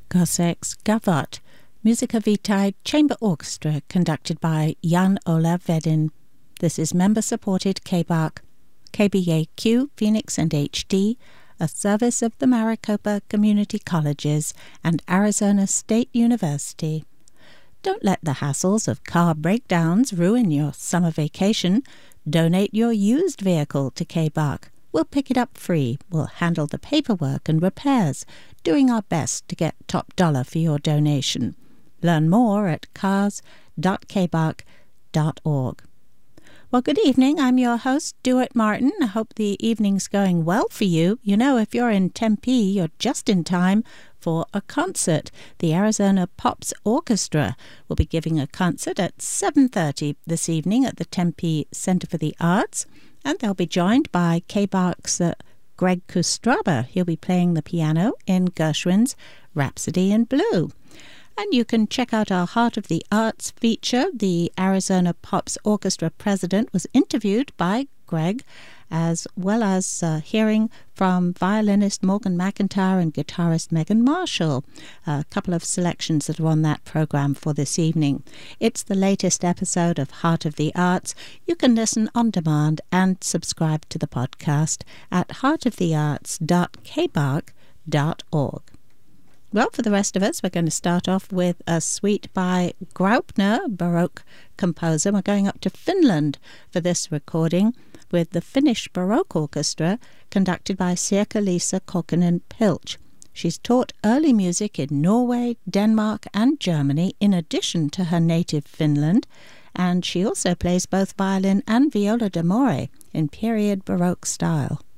Gosex Gavot, Musica Vitae Chamber Orchestra conducted by Jan Ola Vedin. This is member-supported KBAQ, KBAQ, Phoenix and HD, a service of the Maricopa Community Colleges and Arizona State University. Don't let the hassles of car breakdowns ruin your summer vacation. Donate your used vehicle to KBAQ. We'll pick it up free. We'll handle the paperwork and repairs, doing our best to get top dollar for your donation. Learn more at cars.kbaq.org. Well, good evening. I'm your host, Duart Martin. I hope the evening's going well for you. You know, if you're in Tempe, you're just in time for a concert. The Arizona Pops Orchestra will be giving a concert at 7:30 this evening at the Tempe Center for the Arts, and they'll be joined by KBAQ's Greg Kustraba. He'll be playing the piano in Gershwin's Rhapsody in Blue. And you can check out our Heart of the Arts feature. The Arizona Pops Orchestra president was interviewed by Greg, as well as hearing from violinist Morgan McIntyre and guitarist Megan Marshall. A couple of selections that are on that program for this evening. It's the latest episode of Heart of the Arts. You can listen on demand and subscribe to the podcast at heartofthearts.kbaq.org. Well, for the rest of us, we're going to start off with a suite by Graupner, Baroque composer. We're going up to Finland for this recording with the Finnish Baroque Orchestra, conducted by Sirkka-Liisa Kokkonen-Pilch. She's taught early music in Norway, Denmark and Germany, in addition to her native Finland, and she also plays both violin and viola d'amore in period Baroque style.